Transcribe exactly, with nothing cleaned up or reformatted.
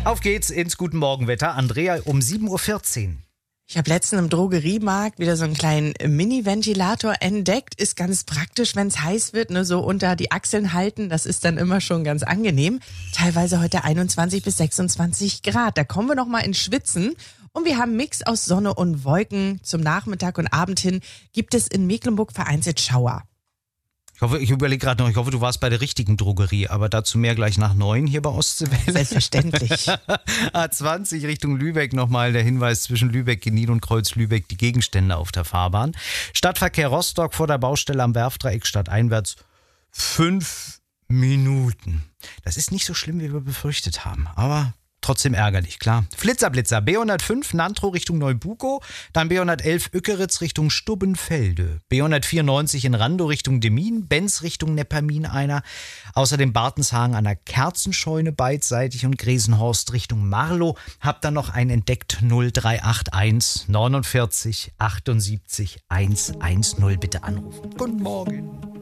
Auf geht's ins Guten Morgenwetter. Andrea um sieben Uhr vierzehn. Ich habe letztens im Drogeriemarkt wieder so einen kleinen Mini-Ventilator entdeckt. Ist ganz praktisch, wenn es heiß wird, ne, so unter die Achseln halten. Das ist dann immer schon ganz angenehm. Teilweise heute einundzwanzig bis sechsundzwanzig Grad. Da kommen wir noch mal ins Schwitzen. Und wir haben einen Mix aus Sonne und Wolken. Zum Nachmittag und Abend hin gibt es in Mecklenburg vereinzelt Schauer. Ich hoffe, ich überlege gerade noch, ich hoffe, du warst bei der richtigen Drogerie, aber dazu mehr gleich nach neun hier bei Ostseewelle. Selbstverständlich. A zwanzig Richtung Lübeck nochmal der Hinweis zwischen Lübeck, Genien und Kreuz-Lübeck, die Gegenstände auf der Fahrbahn. Stadtverkehr Rostock vor der Baustelle am Werftdreieck stadteinwärts fünf Minuten. Das ist nicht so schlimm, wie wir befürchtet haben, aber trotzdem ärgerlich, klar. Flitzerblitzer, B hundertfünf Nantro Richtung Neubuko, dann B hundertelf Ückeritz Richtung Stubbenfelde, B hundertvierundneunzig in Randow Richtung Demmin, Benz Richtung Neppermin einer, außerdem Bartenshagen an der Kerzenscheune beidseitig und Gresenhorst Richtung Marlow. Habt dann noch einen entdeckt null drei acht eins neunundvierzig achtundsiebzig hundertzehn. Bitte anrufen. Guten Morgen.